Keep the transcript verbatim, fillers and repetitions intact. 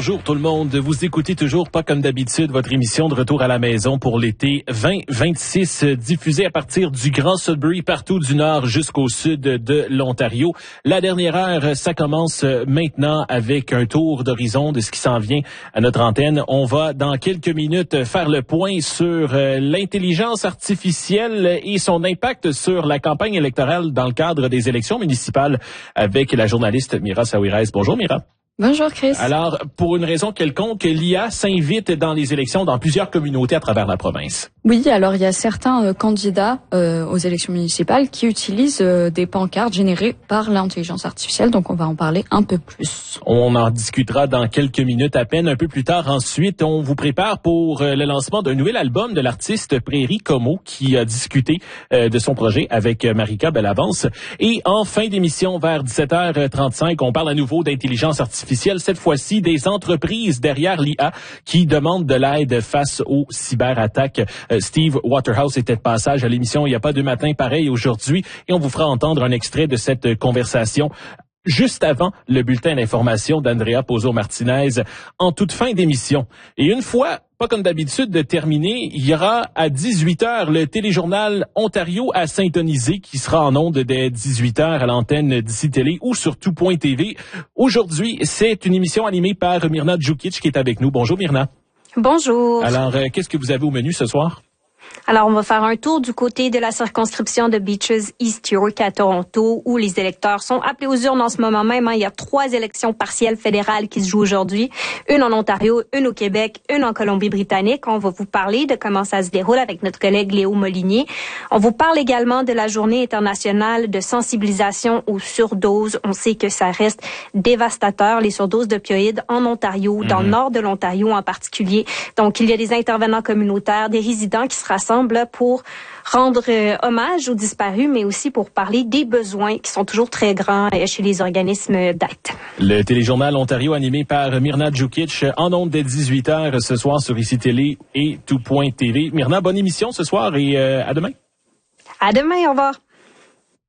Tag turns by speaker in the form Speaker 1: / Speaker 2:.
Speaker 1: bonjour tout le monde. Vous écoutez toujours pas comme d'habitude votre émission de retour à la maison pour l'été vingt vingt-six, diffusée à partir du Grand Sudbury partout du nord jusqu'au sud de l'Ontario. La dernière heure, ça commence maintenant avec un tour d'horizon de ce qui s'en vient à notre antenne. On va dans quelques minutes faire le point sur l'intelligence artificielle et son impact sur la campagne électorale dans le cadre des élections municipales avec la journaliste Mira Saouirez. Bonjour Mira.
Speaker 2: Bonjour Chris.
Speaker 1: Alors, pour une raison quelconque, l'I A s'invite dans les élections dans plusieurs communautés à travers la province.
Speaker 2: Oui, alors il y a certains euh, candidats euh, aux élections municipales qui utilisent euh, des pancartes générées par l'intelligence artificielle, donc on va en parler un peu plus.
Speaker 1: On en discutera dans quelques minutes à peine. Un peu plus tard, ensuite, on vous prépare pour euh, le lancement d'un nouvel album de l'artiste Prairie Como qui a discuté euh, de son projet avec euh, Marika Bellavance. Et en fin d'émission, vers dix-sept heures trente-cinq, on parle à nouveau d'intelligence artificielle, cette fois-ci des entreprises derrière l'I A qui demandent de l'aide face aux cyberattaques. Euh, Steve Waterhouse était de passage à l'émission Il n'y a pas deux matins pareil aujourd'hui et on vous fera entendre un extrait de cette conversation juste avant le bulletin d'information d'Andrea Pozo-Martinez en toute fin d'émission. Et une fois, pas comme d'habitude, de terminer, il y aura à dix-huit heures le téléjournal Ontario à syntoniser qui sera en ondes dès dix-huit heures à l'antenne d'Ici Télé ou sur tout point T V. Aujourd'hui, c'est une émission animée par Mirna Djukic qui est avec nous. Bonjour Mirna.
Speaker 3: Bonjour.
Speaker 1: Alors, euh, qu'est-ce que vous avez au menu ce soir?
Speaker 3: Alors, on va faire un tour du côté de la circonscription de Beaches East York à Toronto, où les électeurs sont appelés aux urnes en ce moment même. Il y a trois élections partielles fédérales qui se jouent aujourd'hui. Une en Ontario, une au Québec, une en Colombie-Britannique. On va vous parler de comment ça se déroule avec notre collègue Léo Molinier. On vous parle également de la Journée internationale de sensibilisation aux surdoses. On sait que ça reste dévastateur, les surdoses d'opioïdes en Ontario, dans le nord de l'Ontario en particulier. Donc, il y a des intervenants communautaires, des résidents qui se rassemblent pour rendre euh, hommage aux disparus, mais aussi pour parler des besoins qui sont toujours très grands euh, chez les organismes d'aide.
Speaker 1: Le téléjournal Ontario animé par Mirna Djukic en ondes dès dix-huit heures ce soir sur Ici Télé et tout point T V. Mirna, bonne émission ce soir et euh, à demain.
Speaker 3: À demain, au revoir.